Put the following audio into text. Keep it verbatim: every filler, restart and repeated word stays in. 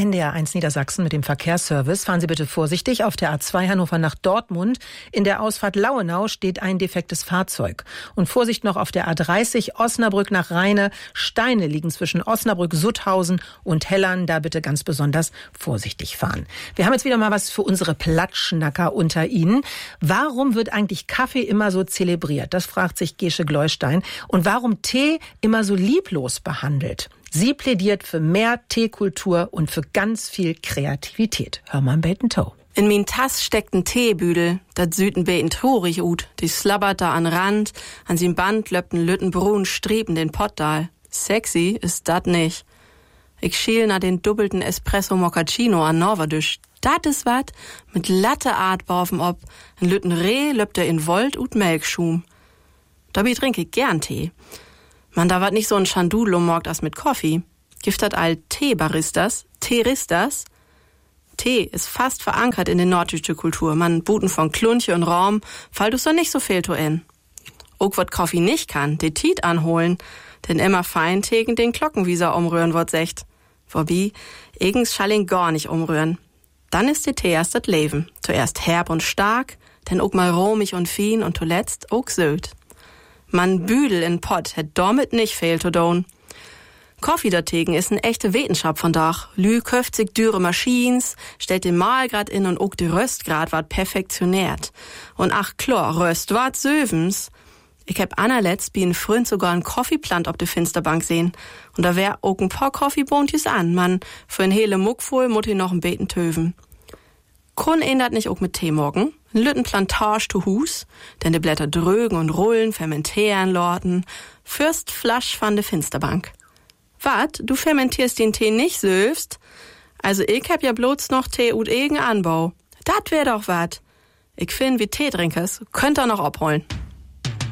N D R eins Niedersachsen mit dem Verkehrsservice. Fahren Sie bitte vorsichtig auf der A zwei Hannover nach Dortmund. In der Ausfahrt Lauenau steht ein defektes Fahrzeug. Und Vorsicht noch auf der A dreißig Osnabrück nach Rheine. Steine liegen zwischen Osnabrück, Sutthausen und Hellern. Da bitte ganz besonders vorsichtig fahren. Wir haben jetzt wieder mal was für unsere Platschnacker unter Ihnen. Warum wird eigentlich Kaffee immer so zelebriert? Das fragt sich Gesche Gleustein. Und warum Tee immer so lieblos behandelt? Sie plädiert für mehr Teekultur und für ganz viel Kreativität. Hör mal im Beten Toe. In min Tass steckt ein Teebüdel, dat süd ein beten trurig ut. Die slabbert da an Rand, an sin Band löppt ein Lüttenbrun Streben den Pottdal. Sexy ist dat nicht. Ich schiel nach den doppelten Espresso Moccacino an Norwadisch. Dat is wat, mit Latte Art bauf'm ob. Ein Lütten Reh löppt er in Volt ut Melkschum. Dabei trinke ich gern Tee. Man, da wat nicht so ein Schandudel morgt as mit Kaffee. Giftet all Teebaristas, Teeristas. Tee ist fast verankert in der norddeutsche Kultur. Man buten von Klunche und Raum, fall du so nicht so viel to in. Ook wat Kaffee nicht kann, de Tiet anholen, denn immer fein tegen den Glockenwieser umrühren wird secht. Wobei, eigens schall ihn gar nicht umrühren. Dann ist der Tee erst das Leben. Zuerst herb und stark, dann ook mal romig und fein und zuletzt ook söd. Man Büdel in Pott hätt damit nicht fehl to doen. Kaffee dategen ist eine echte Wetenschap von Dach. Lü köft sich dürre Maschines, stellt den Mahlgrad in und ook de Röstgrad ward perfektioniert. Und ach klar, Röst ward söwens. Ich hab anerletzt wie ein Freund sogar ein Kaffeeplant op de Finsterbank sehen. Und da wär ook ein paar Kaffeebontjes an. Man, für ein hele Muck voll mut i noch ein Beten töven. Kun ändert nicht ook mit Tee morgen. Ein Lüttenplantage zu Hus, denn die Blätter drögen und rollen, fermentieren, lorten. Fürst Flasch van de Finsterbank. Wat, du fermentierst den Tee nicht söfst? Also ich hab ja bloß noch Tee und egen Anbau. Dat wär doch wat. Ich find, wie Teetrinkers, könnt ihr noch abholen.